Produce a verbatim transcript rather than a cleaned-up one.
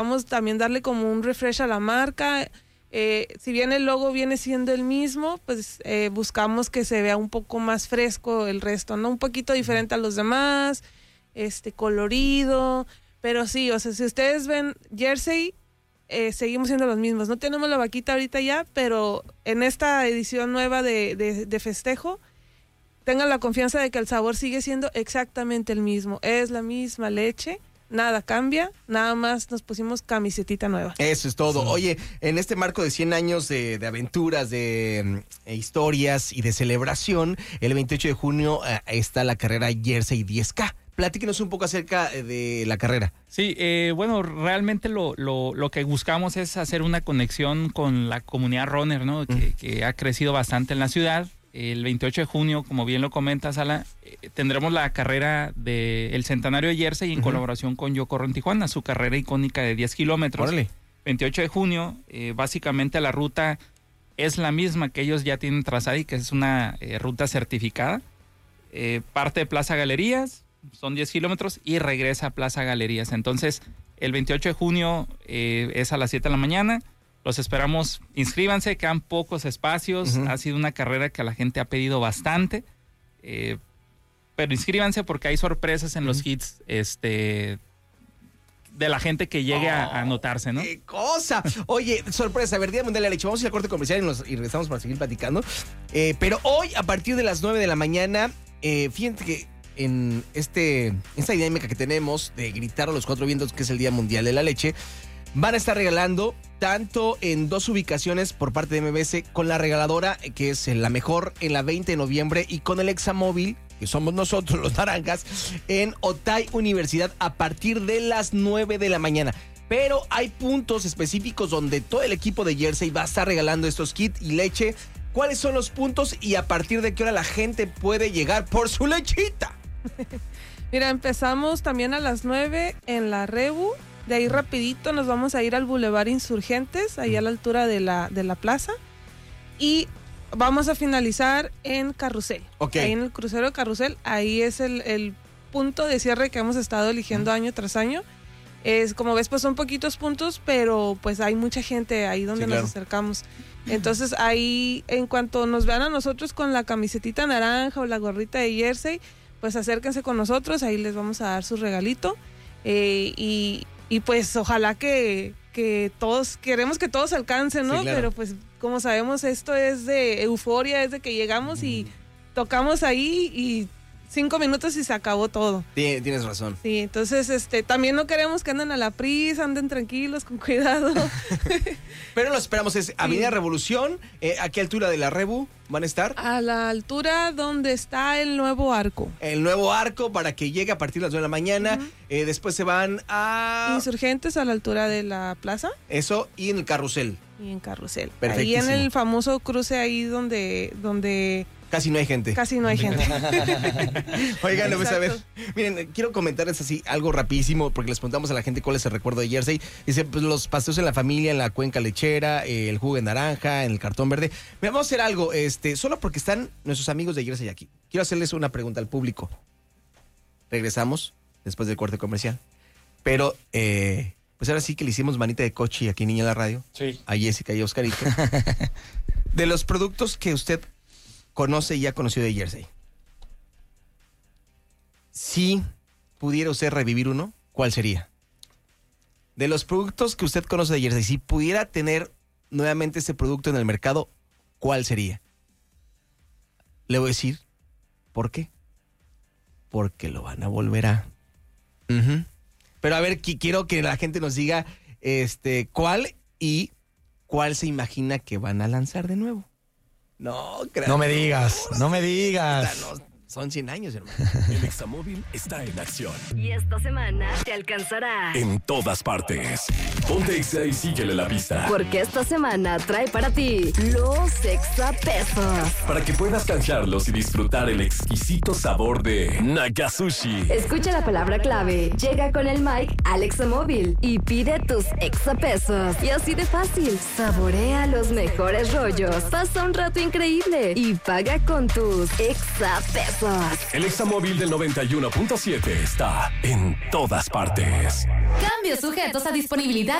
Vamos también darle como un refresh a la marca. Eh, si bien el logo viene siendo el mismo, pues eh, buscamos que se vea un poco más fresco el resto, ¿no? Un poquito diferente a los demás, este colorido, pero sí, o sea, si ustedes ven Jersey, eh, seguimos siendo los mismos. No tenemos la vaquita ahorita ya, pero en esta edición nueva de, de, de festejo, tengan la confianza de que el sabor sigue siendo exactamente el mismo. Es la misma leche. Nada cambia, nada más nos pusimos camisetita nueva. Eso es todo. Sí. Oye, en este marco de cien años de, de aventuras, de eh, historias y de celebración, el veintiocho de junio eh, está la carrera Jersey diez K. Platíquenos un poco acerca de la carrera. Sí, eh, bueno, realmente lo, lo, lo que buscamos es hacer una conexión con la comunidad runner, ¿no? Que, mm. que ha crecido bastante en la ciudad. El veintiocho de junio, como bien lo comentas, Ala, eh, tendremos la carrera del centenario de Jersey en uh-huh. colaboración con Yo Corro en Tijuana, su carrera icónica de diez kilómetros. Órale. veintiocho de junio, eh, básicamente la ruta es la misma que ellos ya tienen trazada y que es una eh, ruta certificada. Eh, parte de Plaza Galerías, son diez kilómetros, y regresa a Plaza Galerías. Entonces, el veintiocho de junio eh, es a las siete de la mañana. Los esperamos, inscríbanse, quedan pocos espacios, uh-huh. ha sido una carrera que la gente ha pedido bastante, eh, pero inscríbanse porque hay sorpresas en uh-huh. los hits este, de la gente que llegue oh, a, a anotarse, ¿no? ¡Qué cosa! Oye, sorpresa, a ver, Día Mundial de la Leche, vamos a ir al corte comercial y, nos, y regresamos para seguir platicando, eh, pero hoy a partir de las nueve de la mañana, eh, fíjate que en este, esta dinámica que tenemos de gritar a los cuatro vientos que es el Día Mundial de la Leche, van a estar regalando tanto en dos ubicaciones por parte de M B S con la regaladora, que es la mejor, en la veinte de noviembre, y con el Examóvil, que somos nosotros los naranjas, en Otay Universidad a partir de las nueve de la mañana. Pero hay puntos específicos donde todo el equipo de Jersey va a estar regalando estos kits y leche. ¿Cuáles son los puntos y a partir de qué hora la gente puede llegar por su lechita? Mira, empezamos también a las nueve en la Rebu. De ahí rapidito nos vamos a ir al Boulevard Insurgentes, ahí a la altura de la, de la plaza. Y vamos a finalizar en Carrusel. Okay. Ahí en el crucero de Carrusel, ahí es el, el punto de cierre que hemos estado eligiendo uh-huh. año tras año. Es, como ves, pues son poquitos puntos, pero pues hay mucha gente ahí donde sí, claro. nos acercamos. Entonces ahí, en cuanto nos vean a nosotros con la camisetita naranja o la gorrita de Jersey, pues acérquense con nosotros, ahí les vamos a dar su regalito. Eh, y... Y pues ojalá que, que todos, queremos que todos alcancen, ¿no? Sí, claro. Pero pues como sabemos esto es de euforia, es de que llegamos mm. y tocamos ahí y cinco minutos y se acabó todo. Tienes, tienes razón. Sí, entonces este también no queremos que anden a la prisa, anden tranquilos, con cuidado. Pero lo esperamos, es Avenida sí. Revolución, eh, ¿a qué altura de la Rebu van a estar? A la altura donde está el nuevo arco. El nuevo arco para que llegue a partir de las nueve de la mañana, uh-huh. eh, después se van a... Insurgentes a la altura de la plaza. Eso, y en el Carrusel. Y en Carrusel. Perfectísimo. Ahí en el famoso cruce ahí donde... donde Casi no hay gente. Casi no hay gente. Oigan, pues a ver, miren, quiero comentarles así algo rapidísimo, porque les preguntamos a la gente cuál es el recuerdo de Jersey. Dice, pues los paseos en la familia, en la cuenca lechera, eh, el jugo de naranja, en el cartón verde. Mira, vamos a hacer algo, este, solo porque están nuestros amigos de Jersey aquí. Quiero hacerles una pregunta al público. Regresamos después del corte comercial. Pero, eh, pues ahora sí que le hicimos manita de coche aquí en Niña la Radio. Sí. A Jessica y a Oscarito. De los productos que usted conoce y ha conocido de Jersey, si pudiera usted revivir uno, ¿cuál sería? De los productos que usted conoce de Jersey, si pudiera tener nuevamente este producto en el mercado, ¿cuál sería? Le voy a decir, ¿por qué? Porque lo van a volver a... Uh-huh. Pero a ver, qu- quiero que la gente nos diga este, cuál y cuál se imagina que van a lanzar de nuevo. No, creo. No me digas, no me digas. No, son cien años, hermano. El Examóvil está en acción. Y esta semana te alcanzará En todas partes. Ponte Exa y síguele la pista. porque esta semana trae para ti los exapesos. Para que puedas canjearlos y disfrutar el exquisito sabor de Nakasushi. Escucha la palabra clave, llega con el mic al Examóvil y pide tus exapesos. Y así de fácil, saborea los mejores rollos, pasa un rato increíble y paga con tus exapesos. exapesos. El Examóvil del noventa y uno punto siete está en todas partes. Cambios sujetos a disponibilidad